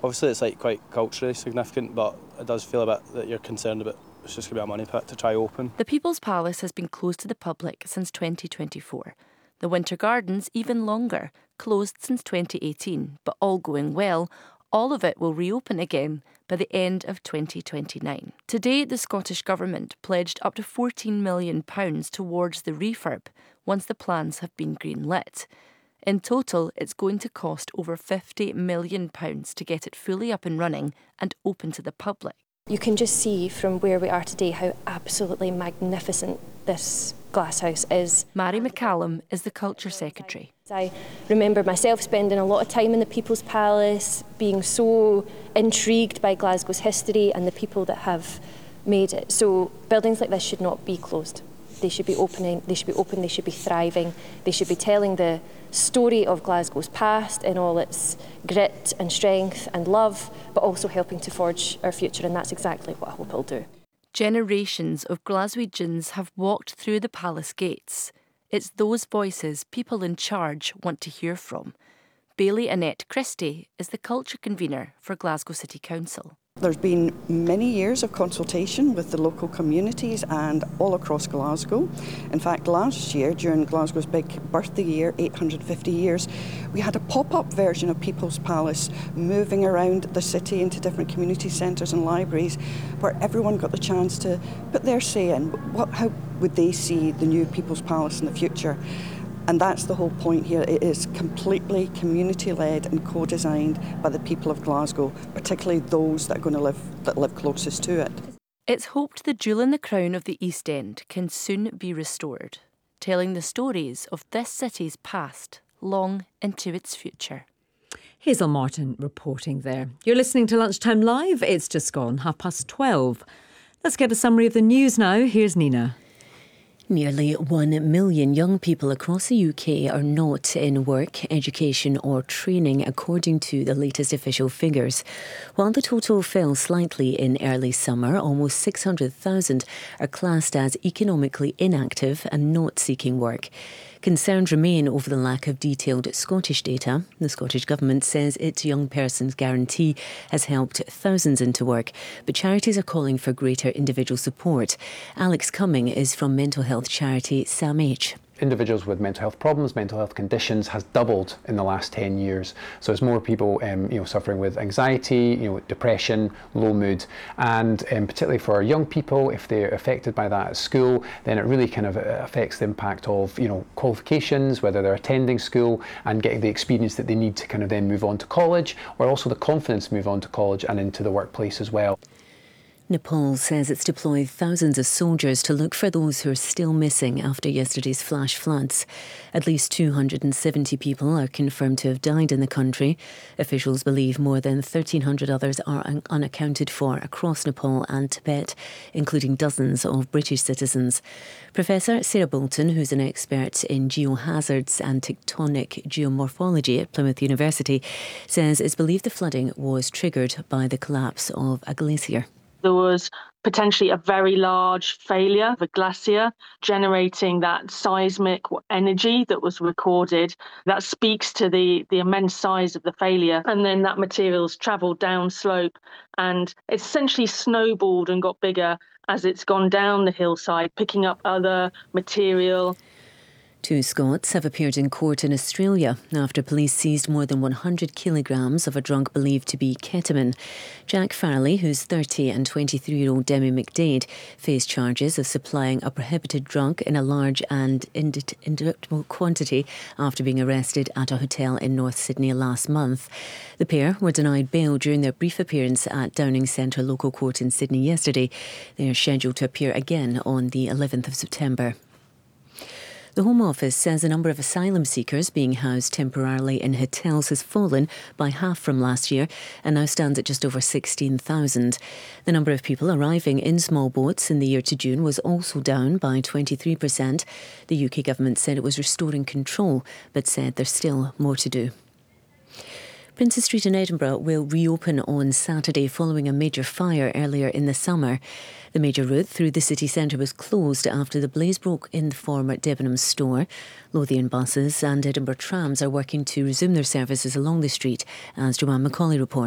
Obviously it's like quite culturally significant, but it does feel a bit that you're concerned about it's just going to be a money pit to try open. The People's Palace has been closed to the public since 2024. The Winter Gardens even longer, closed since 2018, but all going well, all of it will reopen again by the end of 2029. Today, the Scottish Government pledged up to £14 million towards the refurb once the plans have been greenlit. In total, it's going to cost over £50 million to get it fully up and running and open to the public. You can just see from where we are today how absolutely magnificent this glasshouse is. Mary McCallum is the Culture Secretary. I remember myself spending a lot of time in the People's Palace, being so intrigued by Glasgow's history and the people that have made it. So buildings like this should not be closed. They should be opening, they should be open, they should be thriving, they should be telling the story of Glasgow's past in all its grit and strength and love, but also helping to forge our future, and that's exactly what I hope it'll do. Generations of Glaswegians have walked through the palace gates. It's those voices people in charge want to hear from. Bailey Annette Christie is the culture convener for Glasgow City Council. There's been many years of consultation with the local communities and all across Glasgow. In fact, last year, during Glasgow's big birthday year, 850 years, we had a pop-up version of People's Palace moving around the city into different community centres and libraries, where everyone got the chance to put their say in. How would they see the new People's Palace in the future? And that's the whole point here. It is completely community-led and co-designed by the people of Glasgow, particularly those that are going to live closest to it. It's hoped the jewel in the crown of the East End can soon be restored, telling the stories of this city's past long into its future. Hazel Martin reporting there. You're listening to Lunchtime Live. It's just gone 12:30. Let's get a summary of the news now. Here's Nina. Nearly 1 million young people across the UK are not in work, education or training, according to the latest official figures. While the total fell slightly in early summer, almost 600,000 are classed as economically inactive and not seeking work. Concerns remain over the lack of detailed Scottish data. The Scottish Government says its Young Persons Guarantee has helped thousands into work, but charities are calling for greater individual support. Alex Cumming is from mental health charity Sam H. Individuals with mental health problems, mental health conditions has doubled in the last 10 years. So it's more people suffering with anxiety, depression, low mood, and particularly for young people, if they're affected by that at school, then it really kind of affects the impact of qualifications, whether they're attending school and getting the experience that they need to kind of then move on to college, or also the confidence to move on to college and into the workplace as well. Nepal says it's deployed thousands of soldiers to look for those who are still missing after yesterday's flash floods. At least 270 people are confirmed to have died in the country. Officials believe more than 1,300 others are unaccounted for across Nepal and Tibet, including dozens of British citizens. Professor Sarah Bolton, who's an expert in geohazards and tectonic geomorphology at Plymouth University, says it's believed the flooding was triggered by the collapse of a glacier. There was potentially a very large failure of a glacier generating that seismic energy that was recorded. That speaks to the immense size of the failure. And then that material's travelled down slope and it's essentially snowballed and got bigger as it's gone down the hillside, picking up other material. 2 Scots have appeared in court in Australia after police seized more than 100 kilograms of a drug believed to be ketamine. Jack Farley, who's 30, and 23-year-old Demi McDade face charges of supplying a prohibited drug in a large and indetectable quantity after being arrested at a hotel in North Sydney last month. The pair were denied bail during their brief appearance at Downing Centre Local Court in Sydney yesterday. They are scheduled to appear again on the 11th of September. The Home Office says the number of asylum seekers being housed temporarily in hotels has fallen by half from last year and now stands at just over 16,000. The number of people arriving in small boats in the year to June was also down by 23%. The UK government said it was restoring control, but said there's still more to do. Princes Street in Edinburgh will reopen on Saturday following a major fire earlier in the summer. The major route through the city centre was closed after the blaze broke in the former Debenhams store. Lothian buses and Edinburgh trams are working to resume their services along the street, as Joanne Macaulay reports.